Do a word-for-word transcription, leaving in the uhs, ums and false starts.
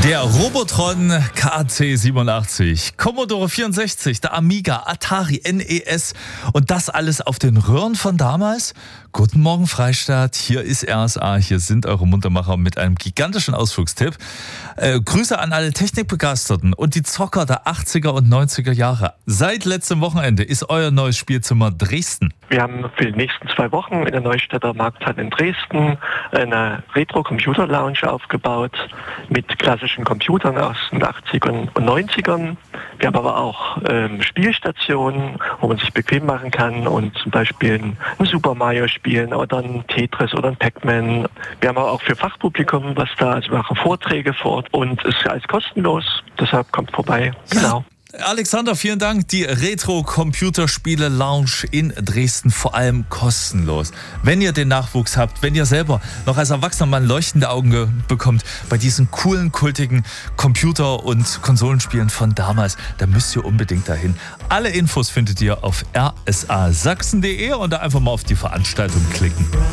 Der Robotron K C siebenundachtzig, Commodore vierundsechzig, der Amiga, Atari, N E S und das alles auf den Röhren von damals? Guten Morgen Freistaat, hier ist R S A, hier sind eure Muntermacher mit einem gigantischen Ausflugstipp. Äh, Grüße an alle Technikbegeisterten und die Zocker der achtziger und neunziger Jahre. Seit letztem Wochenende ist euer neues Spielzimmer Dresden. Wir haben für die nächsten zwei Wochen in der Neustädter Markthalle in Dresden eine Retro-Computer-Lounge aufgebaut mit klassischen Computern aus den achtzigern und neunzigern. Wir haben aber auch ähm, Spielstationen, wo man sich bequem machen kann und zum Beispiel ein Super Mario spielen oder ein Tetris oder ein Pac-Man. Wir haben aber auch für Fachpublikum was da, also wir machen Vorträge vor Ort und es ist alles kostenlos, deshalb kommt vorbei. Genau. Alexander, vielen Dank. Die Retro-Computerspiele-Lounge in Dresden, vor allem kostenlos. Wenn ihr den Nachwuchs habt, wenn ihr selber noch als erwachsener Mann leuchtende Augen bekommt bei diesen coolen, kultigen Computer- und Konsolenspielen von damals, dann müsst ihr unbedingt dahin. Alle Infos findet ihr auf r s a sachsen punkt d e und da einfach mal auf die Veranstaltung klicken.